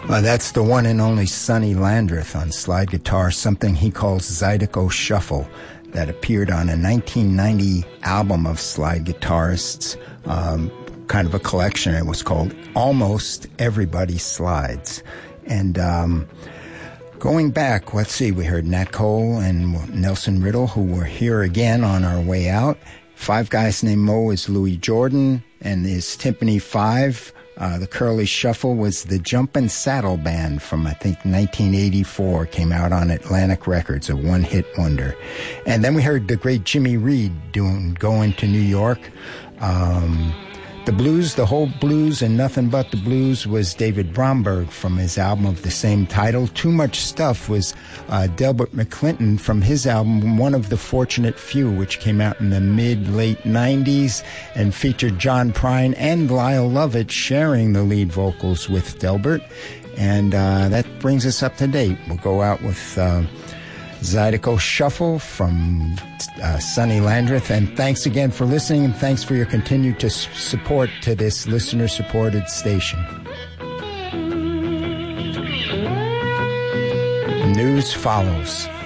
That's the one and only Sonny Landreth on slide guitar, something he calls Zydeco Shuffle, that appeared on a 1990 album of slide guitarists, kind of a collection. It was called Almost Everybody Slides. And going back, let's see, we heard Nat Cole and Nelson Riddle, who were here again on our way out. Five Guys Named Mo is Louis Jordan, and his Timpani 5. The Curly Shuffle was the Jumpin' Saddle Band from, I think, 1984. Came out on Atlantic Records, a one-hit wonder. And then we heard the great Jimmy Reed doing Going to New York. The blues, the whole blues and nothing but the blues, was David Bromberg from his album of the same title. Too Much Stuff was Delbert McClinton from his album One of the Fortunate Few, which came out in the mid-late 90s and featured John Prine and Lyle Lovett sharing the lead vocals with Delbert. And that brings us up to date. We'll go out with Zydeco Shuffle from Sonny Landreth. And thanks again for listening, and thanks for your continued support to this listener-supported station. News follows.